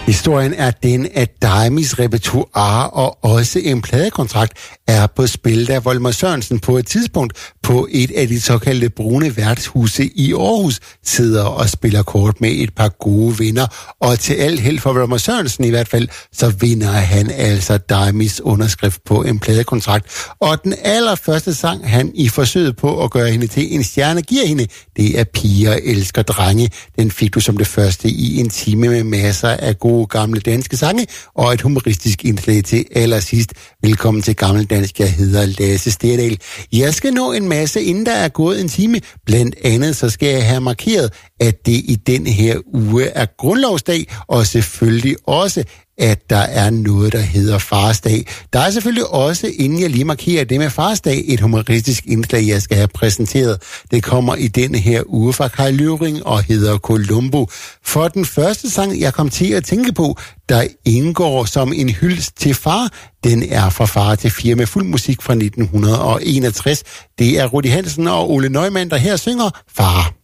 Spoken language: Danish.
Historien er den, at Daimys repertoire og også en pladekontrakt er på spil, da Volmer Sørensen på et tidspunkt på et af de såkaldte brune værtshuse i Aarhus sidder og spiller kort med et par gode venner. Og til alt held for Volmer Sørensen i hvert fald, så vinder han altså Daimys underskrift på en pladekontrakt. Og den allerførste sang, han i forsøget på at gøre hende til en stjerne giver hende, det er Piger elsker drenge. Den fik du som det første i en time med masser af gode gamle danske sange og et humoristisk indslag til allersidst. Velkommen til Gammel Dansk. Jeg hedder Lasse Sterdal. Jeg skal nå en masse, inden der er gået en time. Blandt andet så skal jeg have markeret, at det i den her uge er grundlovsdag, og selvfølgelig også at der er noget, der hedder Farsdag. Der er selvfølgelig også, inden jeg lige markerer det med Farsdag, et humoristisk indslag, jeg skal have præsenteret. Det kommer i denne her uge fra Kai Løvring og hedder Columbo. For den første sang, jeg kom til at tænke på, der indgår som en hyldest til far, den er fra Far til Fire med fuld musik fra 1961. Det er Rudi Hansen og Ole Neumann, der her synger Far.